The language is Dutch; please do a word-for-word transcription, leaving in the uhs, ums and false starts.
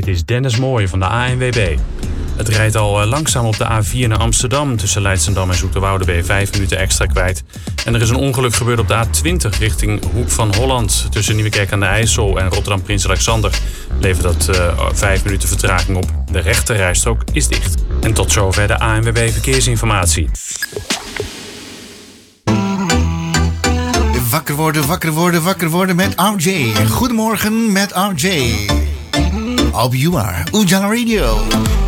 Dit is Dennis Mooij van de A N W B. Het rijdt al langzaam op de A vier naar Amsterdam. Tussen Leidschendam en Zoeterwoude ben je vijf minuten extra kwijt. En er is een ongeluk gebeurd op de A twintig richting Hoek van Holland. Tussen Nieuwekerk aan de IJssel en Rotterdam Prins Alexander levert dat uh, vijf minuten vertraging op. De rechterrijstrook is dicht. En tot zover de A N W B Verkeersinformatie. Wakker worden, wakker worden, wakker worden met R J. Goedemorgen met R J. Op U R, Ujala Radio.